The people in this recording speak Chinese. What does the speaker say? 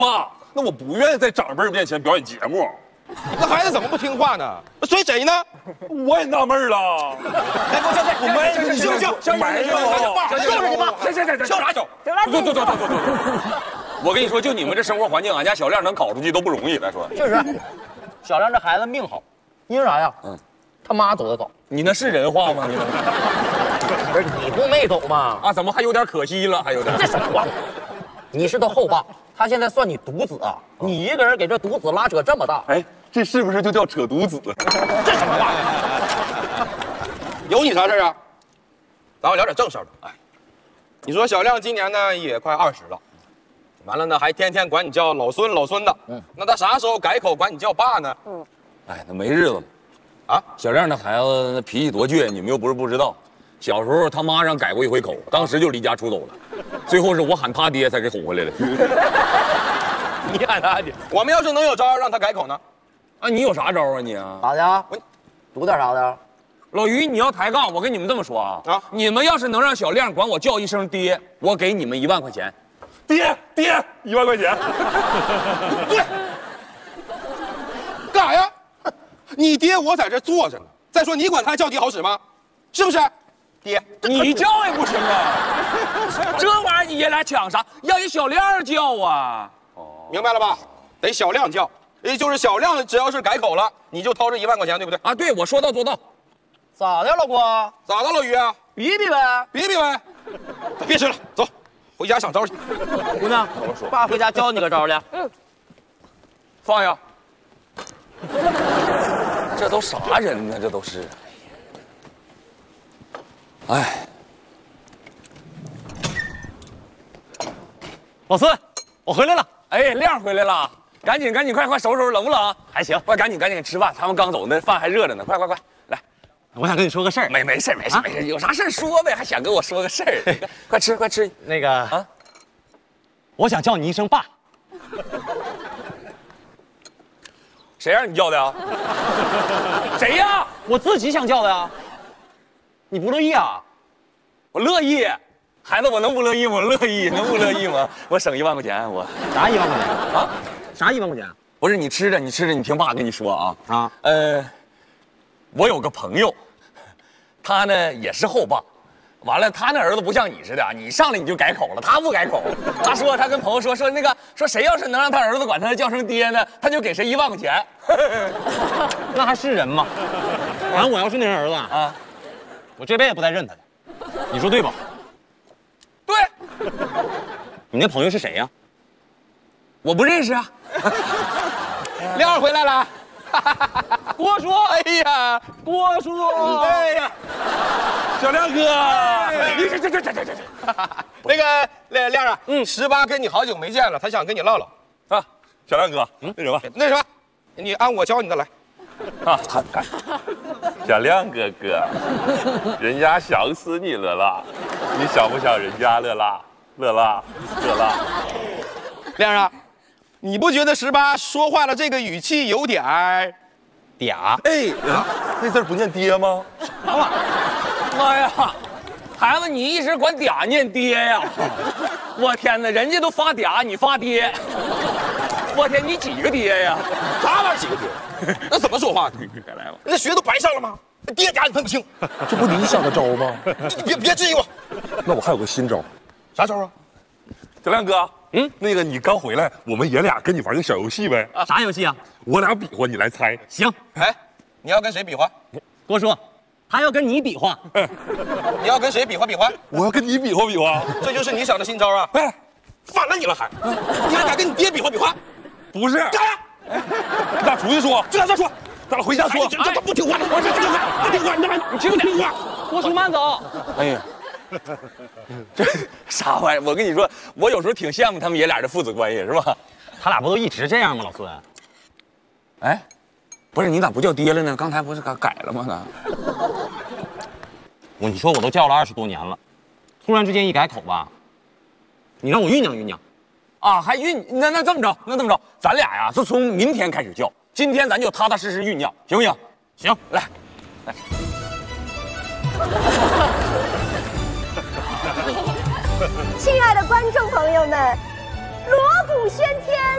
爸，那我不愿意在长辈面前表演节目。 那孩子怎么不听话呢？随谁呢？ 我也纳闷了。 来，给我消我没行， 没有， 就是你妈！ 行， 消啥消？ 走。我跟你说，就你们这生活环境，俺家小亮能考出去都不容易。来说， 确实，小亮这孩子命好，因为啥呀？他妈走得早。 你那是人话吗？你不是你不没走吗？ 啊，怎么还有点可惜了？还有点这什么话？你是他后爸，他现在算你独子啊！你一个人给这独子拉扯这么大， 哎，这是不是就叫扯犊子？ 这什么话？ 有你啥事啊？咱们聊点正事儿吧。哎，你说小亮今年呢也快20了，完了呢还天天管你叫老孙的。那他啥时候改口管你叫爸呢？ 哎，那没日子了。啊，小亮那孩子那脾气多倔，你们又不是不知道。小时候他妈让改过一回口，当时就离家出走了，最后是我喊他爹才给哄回来的。 你喊他爹，我们要是能有招让他改口呢？ 啊，你有啥招啊你啊？ 咋的呀？读点啥的？ 老于，你要抬杠，我跟你们这么说啊，你们要是能让小亮管我叫一声爹，我给你们1万块钱。爹，1万块钱。 对，干啥呀？你爹我在这坐着呢。再说你管他叫爹好使吗？是不是？爹， 你叫也不行啊！这玩意儿你爷俩抢啥？让人小亮叫啊！ 明白了吧？得小亮叫，也就是小亮只要是改口了，你就掏这1万块钱，对不对？ 啊，对，我说到做到。 咋的，老郭？ 咋的，老于啊？ 比比呗， 比比呗。别吃了，走，回家想招去。 姑娘，爸回家教你个招去。 放下。这都啥人呢？这都是。哎， 老孙，我回来了。 哎，亮回来了，赶紧，快收拾，冷不冷？ 还行， 快赶紧吃饭，他们刚走，那饭还热着呢，快，来。 我想跟你说个事儿。 没事，有啥事儿说呗，还想跟我说个事儿？快吃。 那个啊，我想叫你一声爸。 谁让你叫的呀？谁呀？ 我自己想叫的呀。你不乐意啊？ 我乐意，孩子，我能不乐意吗？我乐意，能不乐意吗？我省1万块钱，我啥1万块钱啊？啥1万块钱？ 不是你吃着，你听爸跟你说啊。我有个朋友，他呢也是后爸，完了他那儿子不像你似的，你上来你就改口了，他不改口。他说他跟朋友说谁要是能让他儿子管他叫声爹呢，他就给谁1万块钱。 那还是人吗？反正我要是那人儿子啊，我这辈子不带认他的，你说对吧？ 对。 你那朋友是谁呀？ 我不认识啊。 亮回来了。 郭叔， 哎呀， 郭叔， 哎呀， 小亮哥，你这。 那个亮啊，18跟你好久没见了，他想跟你唠唠啊。小亮哥，那什么， 你按我教你的来。 啊，小亮哥哥，人家想死你了啦，你想不想人家的啦？乐啦。 亮啊，你不觉得18说话的这个语气有点儿嗲？ 哎，那字不念爹吗？啥玩意儿？妈呀，孩子，你一直管嗲念爹呀？我天哪，人家都发嗲，你发爹。我天，你几个爹呀？ 啥玩意儿几个爹？那怎么说话呢？ 快来吧， 那学都白上了吗？爹嗲你分不清， 这不理想的招吗？ 你别质疑我。 那我还有个新招。 啥招啊？ 小亮哥，那个你刚回来，我们爷俩跟你玩个小游戏呗。 啥游戏啊？ 我俩比划，你来猜。 行。 哎，你要跟谁比划？ 郭叔，他要跟你比划。 你要跟谁比划？ 我要跟你比划。 这就是你想的新招啊？哎，反了你了还？你还敢跟你爹比划？ 不是。 干啥？ 你俩出去说， 这说， 咱俩回家说。 这不听话，我这不听话，你听不听话？ 郭叔慢走。 哎呀，这啥玩意儿？我跟你说，我有时候挺羡慕他们爷俩的父子关系，是吧？ 他俩不都一直这样吗，老孙？ 哎，不是你咋不叫爹了呢？刚才不是改了吗？ 你说我都叫了20多年了，突然之间一改口吧，你让我酝酿。 啊，还那这么着，咱俩呀，就从明天开始叫，今天咱就踏踏实实酝酿，行不行？ 行， 来。 亲爱的观众朋友们，锣鼓喧天。